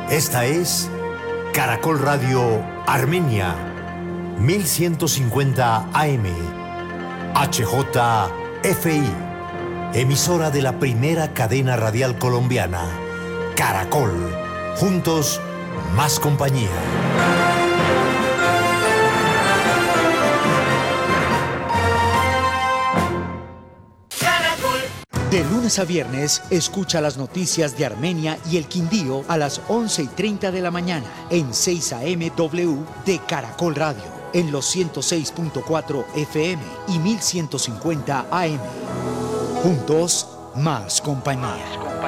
Esta es Caracol Radio Armenia, 1150 AM, HJFI, emisora de la primera cadena radial colombiana, Caracol. Juntos, más compañía. De lunes a viernes, escucha las noticias de Armenia y el Quindío a las 11:30 de la mañana en 6 AM W de Caracol Radio, en los 106.4 FM y 1150 AM. Juntos, más compañía.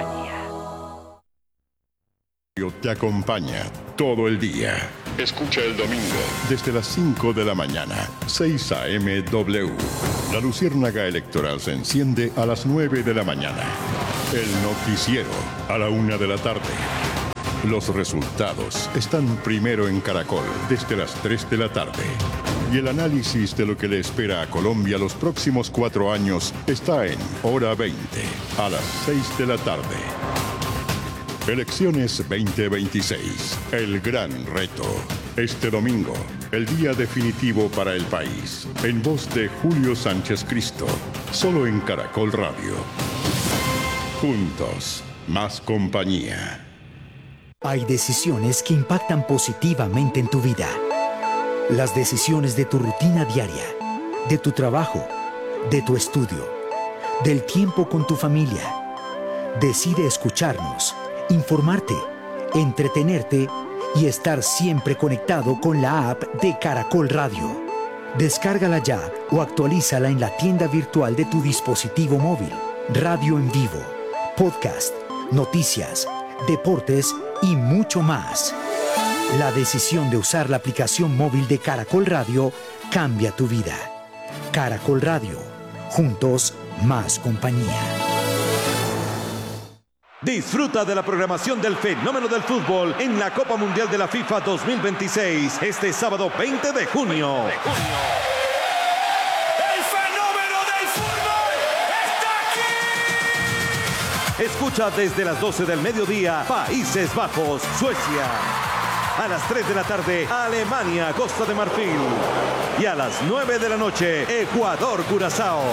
Te acompaña todo el día. Escucha el domingo desde las 5 de la mañana, 6 AM W. La luciérnaga electoral se enciende a las 9 de la mañana. El noticiero a la 1 de la tarde. Los resultados están primero en Caracol desde las 3 de la tarde. Y el análisis de lo que le espera a Colombia los próximos 4 años está en Hora 20, a las 6 de la tarde. Elecciones 2026, el gran reto. Este domingo, el día definitivo para el país. En voz de Julio Sánchez Cristo, solo en Caracol Radio. Juntos, más compañía. Hay decisiones que impactan positivamente en tu vida. Las decisiones de tu rutina diaria, de tu trabajo, de tu estudio, del tiempo con tu familia. Decide escucharnos, informarte, entretenerte y estar siempre conectado con la app de Caracol Radio. Descárgala ya o actualízala en la tienda virtual de tu dispositivo móvil. Radio en vivo, podcast, noticias, deportes y mucho más. La decisión de usar la aplicación móvil de Caracol Radio cambia tu vida. Caracol Radio. Juntos, más compañía. Disfruta de la programación del fenómeno del fútbol en la Copa Mundial de la FIFA 2026 este sábado 20 de junio. ¡El fenómeno del fútbol está aquí! Escucha desde las 12 del mediodía Países Bajos, Suecia. A las 3 de la tarde Alemania, Costa de Marfil. Y a las 9 de la noche Ecuador, Curazao.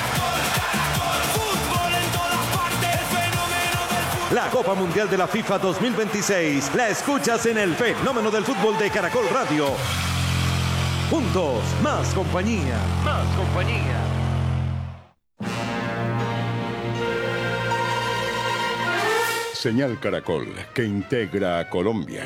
La Copa Mundial de la FIFA 2026 la escuchas en el fenómeno del fútbol de Caracol Radio. Juntos, más compañía. Más compañía. Señal Caracol, que integra a Colombia.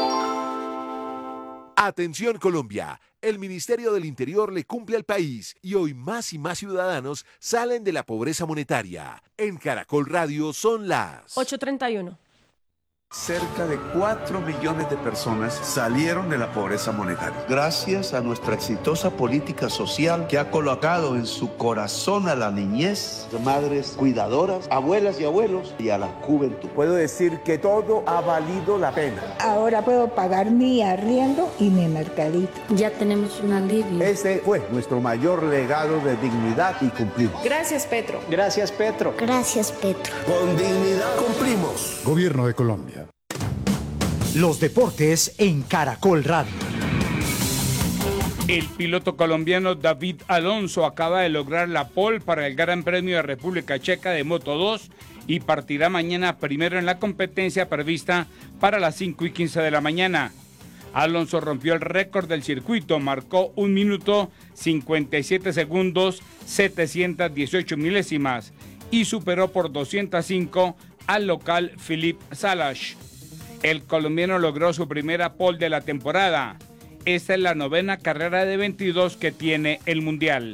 Atención Colombia, el Ministerio del Interior le cumple al país y hoy más y más ciudadanos salen de la pobreza monetaria. En Caracol Radio son las 8:31. Cerca de 4 millones de personas salieron de la pobreza monetaria. Gracias a nuestra exitosa política social que ha colocado en su corazón a la niñez, madres cuidadoras, abuelas y abuelos y a la juventud. Puedo decir que todo ha valido la pena. Ahora puedo pagar mi arriendo y mi mercadito. Ya tenemos un alivio. Este fue nuestro mayor legado de dignidad y cumplimos. Gracias, Petro. Gracias, Petro. Gracias, Petro. Con dignidad cumplimos. Gobierno de Colombia. Los deportes en Caracol Radio. El piloto colombiano David Alonso acaba de lograr la pole para el Gran Premio de República Checa de Moto 2 y partirá mañana primero en la competencia prevista para las 5:15 de la mañana. Alonso rompió el récord del circuito, marcó 1 minuto 57 segundos 718 milésimas y superó por 205 al local Philippe Salash. El colombiano logró su primera pole de la temporada. Esta es la 9ª carrera de 22 que tiene el Mundial.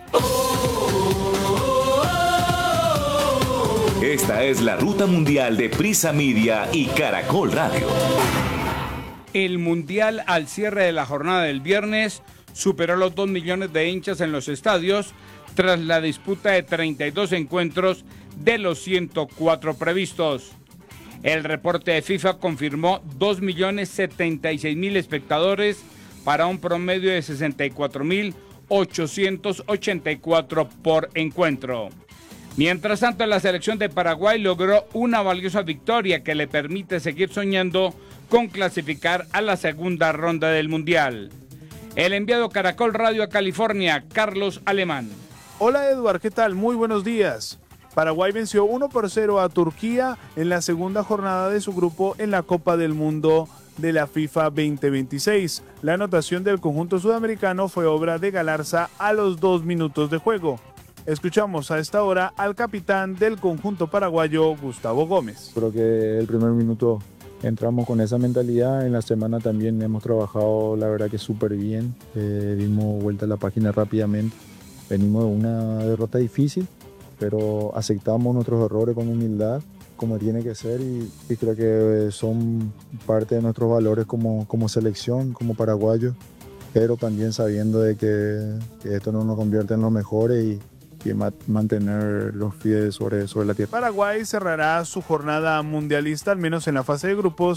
Esta es la ruta mundial de Prisa Media y Caracol Radio. El Mundial, al cierre de la jornada del viernes, superó los 2 millones de hinchas en los estadios tras la disputa de 32 encuentros de los 104 previstos. El reporte de FIFA confirmó 2.076.000 espectadores para un promedio de 64.884 por encuentro. Mientras tanto, la selección de Paraguay logró una valiosa victoria que le permite seguir soñando con clasificar a la segunda ronda del Mundial. El enviado Caracol Radio a California, Carlos Alemán. Hola Eduard, ¿qué tal? Muy buenos días. Paraguay venció 1-0 a Turquía en la segunda jornada de su grupo en la Copa del Mundo de la FIFA 2026. La anotación del conjunto sudamericano fue obra de Galarza a los 2 minutos de juego. Escuchamos a esta hora al capitán del conjunto paraguayo, Gustavo Gómez. Creo que el primer minuto entramos con esa mentalidad. En la semana también hemos trabajado, la verdad que súper bien. Dimos vuelta a la página rápidamente. Venimos de una derrota difícil, pero aceptamos nuestros errores con humildad, como tiene que ser, y creo que son parte de nuestros valores como selección, como paraguayos, pero también sabiendo de que esto no nos convierte en los mejores y mantener los pies sobre la tierra. Paraguay cerrará su jornada mundialista, al menos en la fase de grupos,